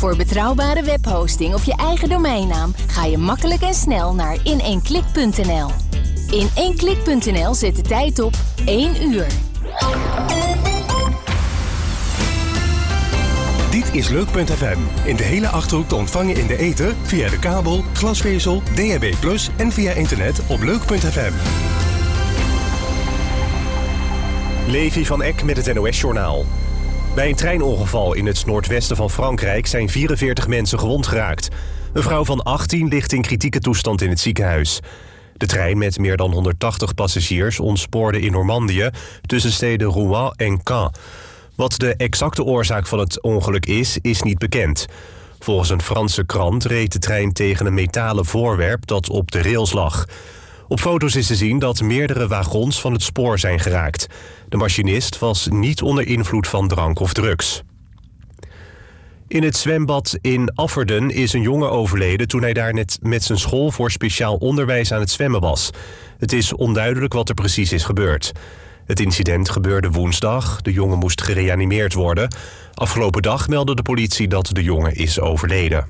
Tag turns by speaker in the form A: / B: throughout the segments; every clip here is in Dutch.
A: Voor betrouwbare webhosting of je eigen domeinnaam ga je makkelijk en snel naar in1klik.nl. In1klik.nl zet de tijd op 1 uur.
B: Dit is Leuk.fm. In de hele Achterhoek te ontvangen in de ether, via de kabel, glasvezel, DHB+ en via internet op Leuk.fm. Levi van Eck met het NOS-journaal. Bij een treinongeval in het noordwesten van Frankrijk zijn 44 mensen gewond geraakt. Een vrouw van 18 ligt in kritieke toestand in het ziekenhuis. De trein met meer dan 180 passagiers ontspoorde in Normandië tussen steden Rouen en Caen. Wat de exacte oorzaak van het ongeluk is niet bekend. Volgens een Franse krant reed de trein tegen een metalen voorwerp dat op de rails lag. Op foto's is te zien dat meerdere wagons van het spoor zijn geraakt. De machinist was niet onder invloed van drank of drugs. In het zwembad in Afferden is een jongen overleden toen hij daar net met zijn school voor speciaal onderwijs aan het zwemmen was. Het is onduidelijk wat er precies is gebeurd. Het incident gebeurde woensdag. De jongen moest gereanimeerd worden. Afgelopen dag meldde de politie dat de jongen is overleden.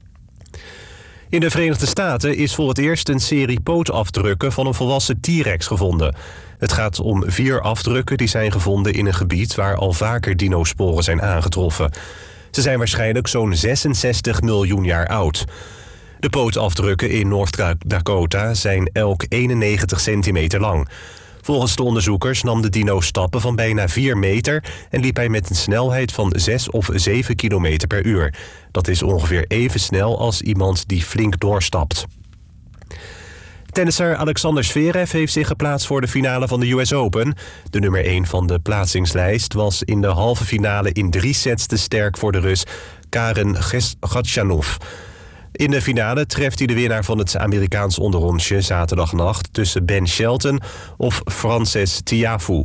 B: In de Verenigde Staten is voor het eerst een serie pootafdrukken van een volwassen T-Rex gevonden. Het gaat om 4 afdrukken die zijn gevonden in een gebied waar al vaker dinosporen zijn aangetroffen. Ze zijn waarschijnlijk zo'n 66 miljoen jaar oud. De pootafdrukken in North Dakota zijn elk 91 centimeter lang. Volgens de onderzoekers nam de dino stappen van bijna 4 meter... en liep hij met een snelheid van 6 of 7 kilometer per uur. Dat is ongeveer even snel als iemand die flink doorstapt. Tennisser Alexander Zverev heeft zich geplaatst voor de finale van de US Open. De nummer 1 van de plaatsingslijst was in de halve finale in 3 sets te sterk voor de Rus Karen Khachanov. In de finale treft hij de winnaar van het Amerikaans onderrondje zaterdagnacht tussen Ben Shelton of Frances Tiafoe.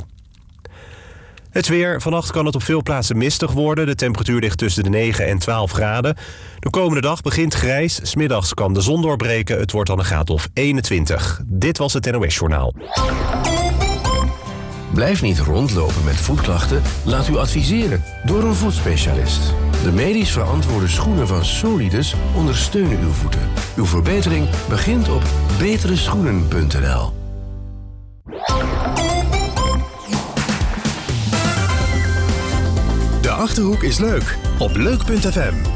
B: Het weer. Vannacht kan het op veel plaatsen mistig worden. De temperatuur ligt tussen de 9 en 12 graden. De komende dag begint grijs. 's Middags kan de zon doorbreken. Het wordt dan een graad of 21. Dit was het NOS-journaal.
C: Blijf niet rondlopen met voetklachten. Laat u adviseren door een voetspecialist. De medisch verantwoorde schoenen van Solidus ondersteunen uw voeten. Uw verbetering begint op betereschoenen.nl.
B: De Achterhoek is leuk op Leuk.fm.